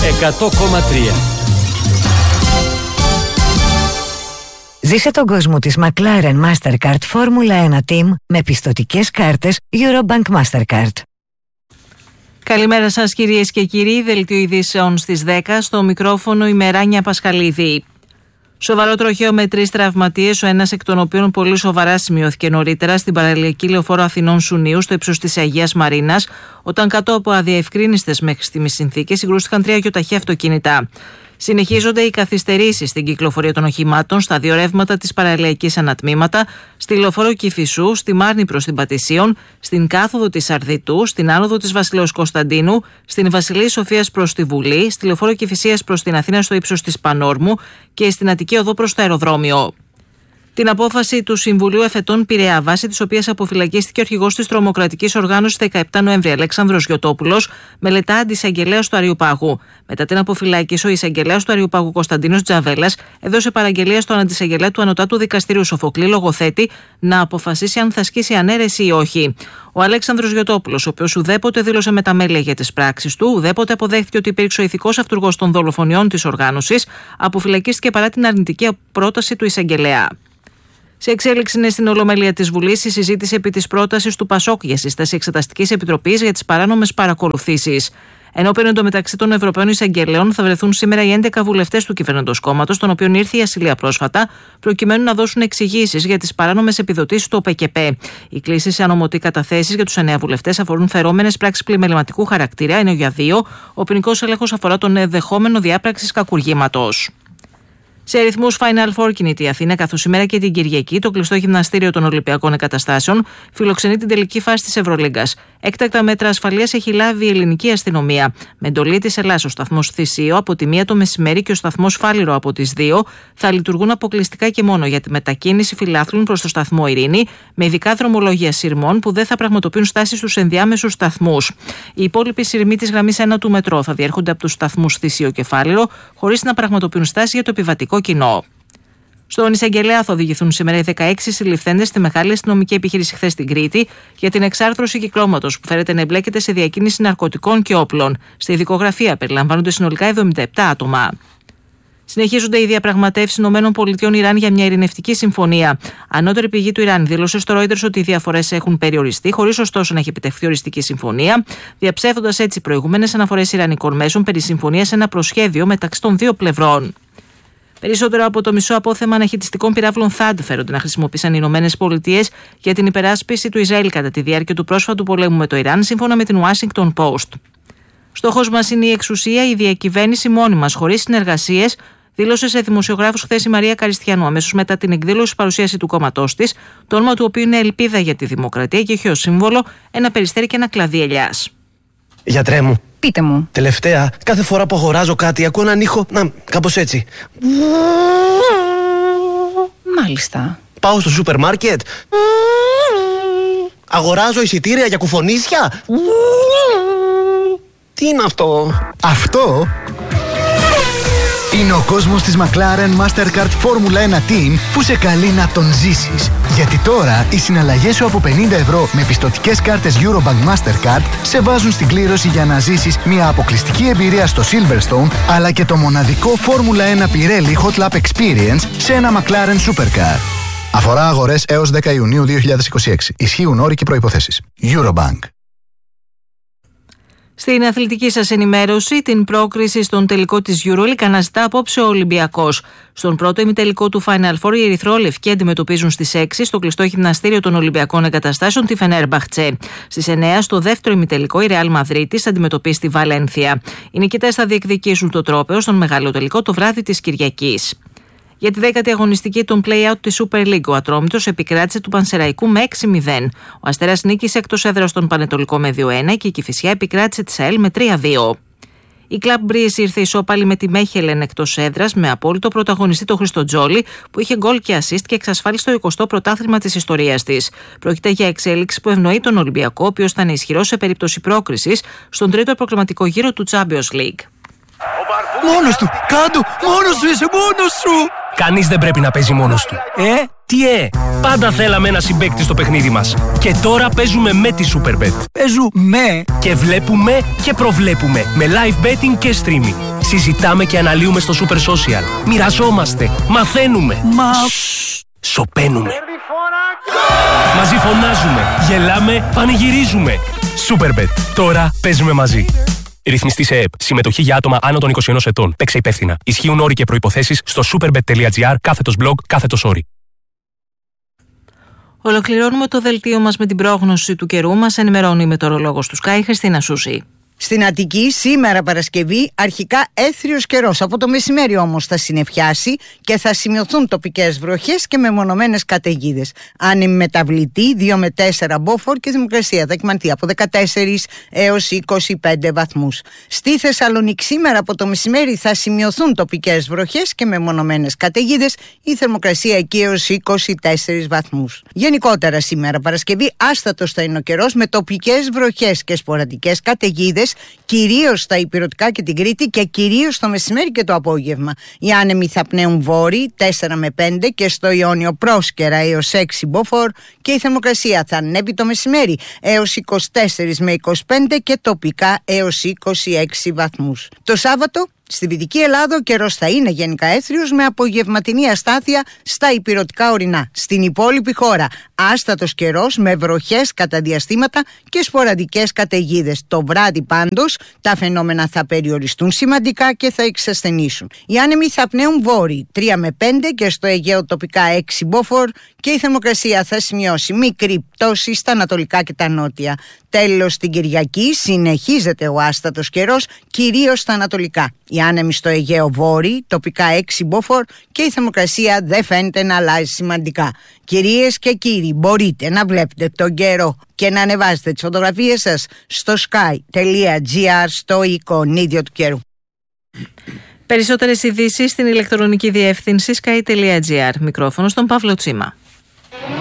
100,3. Ζήσε τον κόσμο της McLaren Mastercard Formula 1 Team με πιστωτικές κάρτες Eurobank Mastercard. Καλημέρα σας κυρίες και κύριοι, δελτίο ειδήσεων στις 10, στο μικρόφωνο η Μεράνια Πασχαλίδη. Σοβαρό τροχαίο με 3 τραυματίες, ο ένας εκ των οποίων πολύ σοβαρά σημειώθηκε νωρίτερα στην παραλιακή λεωφόρο Αθηνών Σουνίου, στο ύψος της Αγίας Μαρίνας, όταν κάτω από αδιαευκρίνιστες μέχρι στιγμής συνθήκες συγκρούστηκαν 3 γιοταχή αυτοκίνητα. Συνεχίζονται οι καθυστερήσεις στην κυκλοφορία των οχημάτων στα 2 ρεύματα της παραλιακής ανατμήματα, στη λεωφόρο Κηφισού, στη Μάρνη προς την Πατησίων, στην κάθοδο της Αρδιτού, στην άνοδο της Βασιλέως Κωνσταντίνου, στην Βασιλείας Σοφίας προς τη Βουλή, στη λεωφόρο Κηφισίας προς την Αθήνα στο ύψος της Πανόρμου και στην Αττική Οδό προς το αεροδρόμιο. Την απόφαση του Συμβουλίου Εφετών Πειραιά, βάσει της οποίας αποφυλακίστηκε ο αρχηγός της τρομοκρατικής οργάνωσης 17 Νοέμβρη, Αλέξανδρος Γιωτόπουλος, μελετά αντισαγγελέας του Αριουπάγου. Μετά την αποφυλάκηση, ο εισαγγελέας του Αριουπάγου Κωνσταντίνος Τζαβέλας έδωσε παραγγελία στον αντισαγγελέα του Ανωτάτου Δικαστηρίου Σοφοκλή Λογοθέτη να αποφασίσει αν θα ασκήσει ανέρεση ή όχι. Ο Αλέξανδρος Γιωτόπουλος, ο οποίος ουδέποτε δήλωσε μεταμέλεια για τις πράξεις του, ουδέποτε αποδέχθηκε ότι υπήρξε ο ηθικός αυτουργός των δολοφονιών της οργάνωσης, αποφυλακίστηκε παρά την αρνητική πρόταση του εισαγγελέα. Σε εξέλιξη είναι στην Ολομέλεια της Βουλής η συζήτηση επί της πρότασης του ΠΑΣΟΚ για σύσταση Εξεταστικής Επιτροπής για τις παράνομες παρακολουθήσεις. Ενώπιον εντωμεταξύ των Ευρωπαίων Εισαγγελέων θα βρεθούν σήμερα οι 11 βουλευτές του κυβερνώντος κόμματος, των οποίων ήρθε η ασυλία πρόσφατα, προκειμένου να δώσουν εξηγήσεις για τις παράνομες επιδοτήσεις του ΟΠΕΚΕΠ. Οι κλήσεις σε ανωμοτή καταθέσεις για τους 9 βουλευτές αφορούν φερόμενες πράξεις πλημεληματικού χαρακτήρα, ενώ για 2 ο ποινικός έλεγχος αφορά τον ενδεχόμενο διάπραξης κακουργήματος. Σε αριθμούς Final Four κινείται η Αθήνα, καθώς σήμερα και την Κυριακή το κλειστό γυμναστήριο των Ολυμπιακών Εγκαταστάσεων φιλοξενεί την τελική φάση της Ευρωλίγκας. Έκτακτα μέτρα ασφαλείας έχει λάβει η ελληνική αστυνομία. Με εντολή της Ελλάδας, ο σταθμός Θησίο από τη 1 το μεσημέρι και ο σταθμός Φάληρο από τις 2 θα λειτουργούν αποκλειστικά και μόνο για τη μετακίνηση φιλάθλων προς το σταθμό Ειρήνη, με ειδικά δρομολόγια σειρμών που δεν θα πραγματοποιούν στάσεις στους ενδιάμεσους σταθμούς. Οι υπόλοιποι σειρμοί της γραμμής 1 του μετρό θα διέρχονται από τους σταθμούς Θησίο και Φάληρο, χωρίς να πραγματοποιούν στάσεις για το επιβατικό κοινό. Στον εισαγγελέα θα οδηγηθούν σήμερα οι 16 συλληφθέντες στη μεγάλη αστυνομική επιχείρηση χθες στην Κρήτη για την εξάρθρωση κυκλώματος που φέρεται να εμπλέκεται σε διακίνηση ναρκωτικών και όπλων. Στη δικογραφία περιλαμβάνονται συνολικά 77 άτομα. Συνεχίζονται οι διαπραγματεύσεις ΗΠΑ-Ιράν για μια ειρηνευτική συμφωνία. Ανώτερη πηγή του Ιράν δήλωσε στο Reuters ότι οι διαφορές έχουν περιοριστεί, χωρίς ωστόσο να έχει επιτευχθεί οριστική συμφωνία, διαψεύδοντας έτσι προηγούμενες αναφορές ιρανικών μέσων περί συμφωνίας σε ένα προσχέδιο μεταξύ των δύο πλευρών. Περισσότερο από το μισό απόθεμα αναχαιτιστικών πυράβλων THAAD φέρονται να χρησιμοποίησαν οι ΗΠΑ για την υπεράσπιση του Ισραήλ κατά τη διάρκεια του πρόσφατου πολέμου με το Ιράν, σύμφωνα με την Washington Post. Στόχος μας είναι η εξουσία, η διακυβέρνηση μόνη μας, χωρίς συνεργασίες, δήλωσε σε δημοσιογράφους χθες η Μαρία Καριστιανού, αμέσως μετά την εκδήλωση παρουσίαση του κόμματός της, το όνομα του οποίου είναι Ελπίδα για τη Δημοκρατία και έχει ως σύμβολο ένα περιστέρι και ένα κλαδί ελιάς. Γιατρέ μου. Πείτε μου. Τελευταία, κάθε φορά που αγοράζω κάτι, ακούω έναν ήχο, κάπως έτσι. Μάλιστα. Πάω στο σούπερ μάρκετ. Αγοράζω εισιτήρια για κουφονίσια. Τι είναι αυτό? Αυτό είναι ο κόσμος της McLaren Mastercard Formula 1 Team που σε καλεί να τον ζήσεις. Γιατί τώρα οι συναλλαγές σου από 50 ευρώ με πιστωτικές κάρτες Eurobank Mastercard σε βάζουν στην κλήρωση για να ζήσεις μια αποκλειστική εμπειρία στο Silverstone, αλλά και το μοναδικό Formula 1 Pirelli Hot Lap Experience σε ένα McLaren Supercar. Αφορά αγορές έως 10 Ιουνίου 2026. Ισχύουν όροι και προϋποθέσεις. Eurobank. Στην αθλητική σας ενημέρωση, την πρόκριση στον τελικό της EuroLeague αναζητά απόψε ο Ολυμπιακός. Στον πρώτο ημιτελικό του Final Four, οι ερυθρόλευκοι αντιμετωπίζουν στις 6 στο κλειστό γυμναστήριο των Ολυμπιακών Εγκαταστάσεων τη Φενέρμπαχτσε. Στις 9 στο δεύτερο ημιτελικό, η Ρεάλ Μαδρίτης αντιμετωπίζει τη Βαλένθια. Οι νικητές θα διεκδικήσουν το τρόπαιο στον μεγάλο τελικό το βράδυ της Κυριακής. Για τη 10η αγωνιστική των play-out της Super League, ο Ατρόμητος επικράτησε του Πανσεραϊκού με 6-0. Ο Αστέρας νίκησε εκτός έδρας τον Πανετολικό με 2-1 και η Κηφισιά επικράτησε τη ΑΕΛ με 3-2. Η Club Breeze ήρθε ισόπαλη με τη Μέχελεν εκτός έδρας με απόλυτο πρωταγωνιστή τον Χρήστο Τζόλι, που είχε γκολ και assist και εξασφάλισε το 20ο πρωτάθλημα της ιστορίας της. Πρόκειται για εξέλιξη που ευνοεί τον Ολυμπιακό, ο οποίος θα είναι ισχυρός σε περίπτωση πρόκρισης στον τρίτο προκριματικό γύρο του Champions League. Μόνος του! Κάντο! Μόνος σου είσαι! Μόνος σου! Κανείς δεν πρέπει να παίζει μόνος του. Πάντα θέλαμε ένα συμπαίκτη στο παιχνίδι μας. Και τώρα παίζουμε με τη Superbet. Παίζουμε Και βλέπουμε και προβλέπουμε με live betting και streaming. Συζητάμε και αναλύουμε στο Super Social. Μοιραζόμαστε, μαθαίνουμε. Σωπαίνουμε. Μαζί φωνάζουμε, γελάμε, πανηγυρίζουμε. Superbet. Τώρα παίζουμε μαζί. Ρυθμιστή σε ΕΕΠ. Συμμετοχή για άτομα άνω των 21 ετών. Παίξε υπεύθυνα. Ισχύουν όροι και προϋποθέσεις στο superbet.gr/blog/όροι. Ολοκληρώνουμε το δελτίο μας με την πρόγνωση του καιρού. Μας ενημερώνει η μετεωρολόγος του Sky, Χριστίνα Σούση. Στην Αττική σήμερα Παρασκευή αρχικά έθριος καιρός. Από το μεσημέρι όμως θα συννεφιάσει και θα σημειωθούν τοπικές βροχές και μεμονωμένες καταιγίδες. Άνεμη μεταβλητή 2 με 4 μποφόρ και θερμοκρασία θα εκμανθεί από 14 έως 25 βαθμούς. Στη Θεσσαλονίκη σήμερα από το μεσημέρι θα σημειωθούν τοπικές βροχές και μεμονωμένες καταιγίδες. Η θερμοκρασία εκεί έως 24 βαθμούς. Γενικότερα σήμερα Παρασκευή άστατος θα είναι ο καιρός με τοπικές βροχές και σποραδικές καταιγίδες. Κυρίως στα Ηπειρωτικά και την Κρήτη και κυρίως το μεσημέρι και το απόγευμα. Οι άνεμοι θα πνέουν βόρειοι 4 με 5 και στο Ιόνιο πρόσκαιρα έως 6 μποφόρ και η θερμοκρασία θα ανέβει το μεσημέρι έως 24 με 25 και τοπικά έως 26 βαθμούς. Το Σάββατο στη Δυτική Ελλάδα ο καιρός θα είναι γενικά έθριος με απογευματινή αστάθεια στα ηπειρωτικά ορεινά. Στην υπόλοιπη χώρα άστατος καιρός με βροχές κατά διαστήματα και σποραδικές καταιγίδες. Το βράδυ πάντως τα φαινόμενα θα περιοριστούν σημαντικά και θα εξασθενήσουν. Οι άνεμοι θα πνέουν βόρειοι 3 με 5 και στο Αιγαίο τοπικά 6 μποφόρ και η θερμοκρασία θα σημειώσει μικρή πτώση στα ανατολικά και τα νότια. Τέλος την Κυριακή συνεχίζεται ο άστατος καιρός κυρίως στα ανατολικά. Οι άνεμοι στο Αιγαίο βόρειοι, τοπικά 6 μποφόρ και η θερμοκρασία δεν φαίνεται να αλλάζει σημαντικά. Κυρίες και κύριοι, μπορείτε να βλέπετε τον καιρό και να ανεβάζετε τις φωτογραφίες σας στο sky.gr στο εικονίδιο του καιρού. Περισσότερες ειδήσεις στην ηλεκτρονική διεύθυνση sky.gr. Μικρόφωνο στον Παύλο Τσίμα.